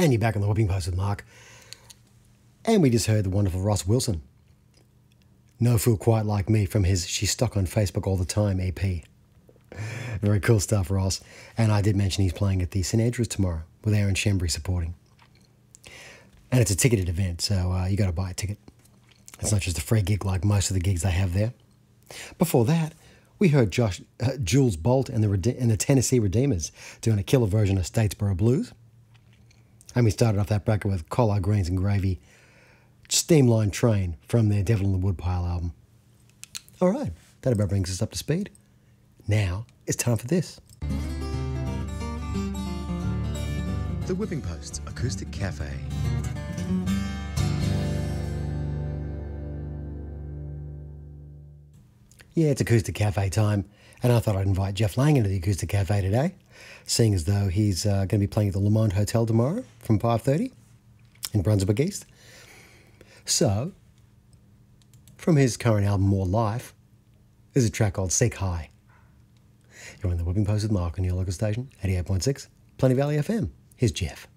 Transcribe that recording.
And you're back on the Whipping Post with Mark. And we just heard the wonderful Ross Wilson. No Fool Quite Like Me from his She's Stuck on Facebook All the Time EP. Very cool stuff, Ross. And I did mention he's playing at the St Andrews tomorrow with Aaron Shembry supporting. And it's a ticketed event, so you got to buy a ticket. It's not just a free gig like most of the gigs they have there. Before that, we heard Jules Bolt and the Tennessee Redeemers doing a killer version of Statesboro Blues. And we started off that bracket with Collard Greens and Gravy, Steamline Train from their Devil in the Woodpile album. All right, that about brings us up to speed. Now it's time for this. The Whipping Post Acoustic Cafe. Yeah, it's Acoustic Cafe time, and I thought I'd invite Jeff Lang into the Acoustic Cafe today, seeing as though he's going to be playing at the Le Monde Hotel tomorrow from 5:30 in Brunswick East. So, from his current album, More Life, is a track called Seek High. You're on the Whipping Post with Mark on your local station, 88.6, Plenty Valley FM. Here's Jeff.